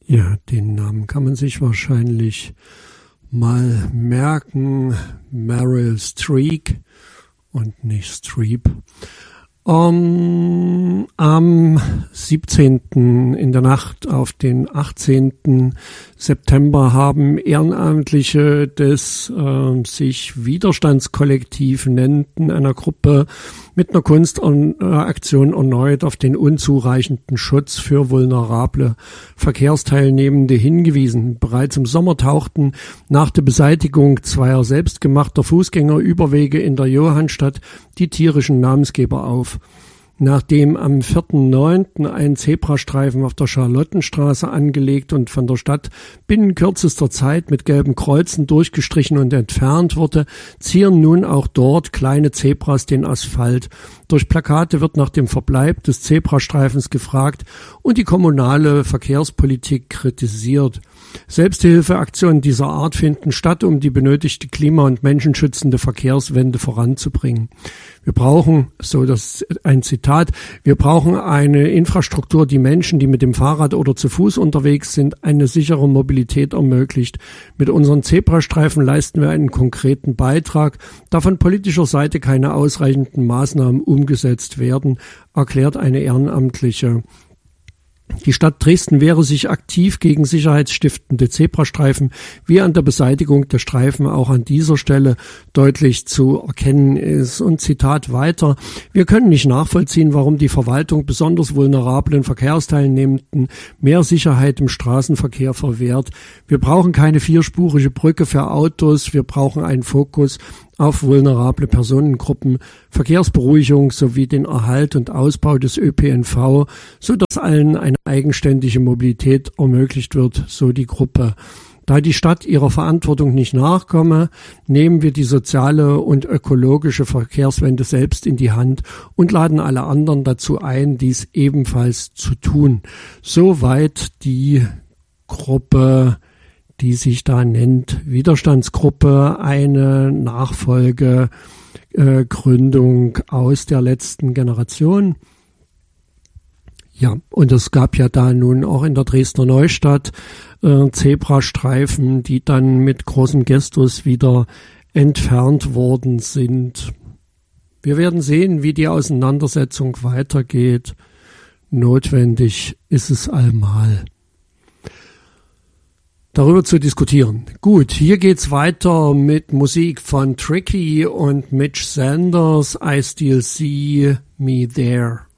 Ja, den Namen kann man sich wahrscheinlich mal merken. Meryl Streep und nicht Streep. Am 17. in der Nacht auf den 18. September haben Ehrenamtliche des sich Widerstandskollektiv nennenden einer Gruppe mit einer Kunstaktion erneut auf den unzureichenden Schutz für vulnerable Verkehrsteilnehmende hingewiesen. Bereits im Sommer tauchten nach der Beseitigung zweier selbstgemachter Fußgängerüberwege in der Johannstadt die tierischen Namensgeber auf. Nachdem am 4.9. ein Zebrastreifen auf der Charlottenstraße angelegt und von der Stadt binnen kürzester Zeit mit gelben Kreuzen durchgestrichen und entfernt wurde, zieren nun auch dort kleine Zebras den Asphalt. Durch Plakate wird nach dem Verbleib des Zebrastreifens gefragt und die kommunale Verkehrspolitik kritisiert. Selbsthilfeaktionen dieser Art finden statt, um die benötigte klima- und menschenschützende Verkehrswende voranzubringen. Wir brauchen, so das ein Zitat, wir brauchen eine Infrastruktur, die Menschen, die mit dem Fahrrad oder zu Fuß unterwegs sind, eine sichere Mobilität ermöglicht. Mit unseren Zebrastreifen leisten wir einen konkreten Beitrag, da von politischer Seite keine ausreichenden Maßnahmen umgesetzt werden, erklärt eine Ehrenamtliche. Die Stadt Dresden wehre sich aktiv gegen sicherheitsstiftende Zebrastreifen, wie an der Beseitigung der Streifen auch an dieser Stelle deutlich zu erkennen ist. Und Zitat weiter: Wir können nicht nachvollziehen, warum die Verwaltung besonders vulnerablen Verkehrsteilnehmenden mehr Sicherheit im Straßenverkehr verwehrt. Wir brauchen keine vierspurige Brücke für Autos, wir brauchen einen Fokus auf vulnerable Personengruppen, Verkehrsberuhigung sowie den Erhalt und Ausbau des ÖPNV, so dass allen eine eigenständige Mobilität ermöglicht wird, so die Gruppe. Da die Stadt ihrer Verantwortung nicht nachkomme, nehmen wir die soziale und ökologische Verkehrswende selbst in die Hand und laden alle anderen dazu ein, dies ebenfalls zu tun. Soweit die Gruppe, die sich da nennt Widerstandsgruppe, eine Nachfolgegründung aus der letzten Generation. Ja, und es gab ja da nun auch in der Dresdner Neustadt Zebrastreifen, die dann mit großem Gestus wieder entfernt worden sind. Wir werden sehen, wie die Auseinandersetzung weitergeht. Notwendig ist es allemal, darüber zu diskutieren. Gut, hier geht's weiter mit Musik von Tricky und Mitch Sanders. I Still See Me There.